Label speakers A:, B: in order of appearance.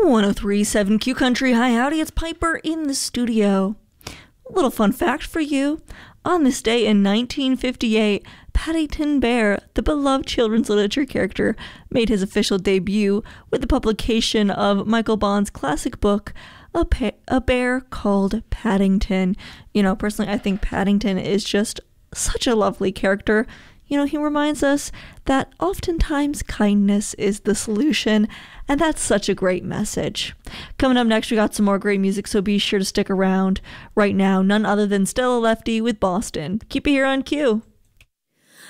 A: 1037 Q Country. Hi, howdy, it's Piper in the studio. A little fun fact for you. On this day in 1958, Paddington Bear, the beloved children's literature character, made his official debut with the publication of Michael Bond's classic book, A Bear Called Paddington. You know, personally, I think Paddington is just such a lovely character. You know, he reminds us that oftentimes kindness is the solution, and that's such a great message. Coming up next, we got some more great music, so be sure to stick around. Right now, none other than Stella Lefty with Boston. Keep it here on Q.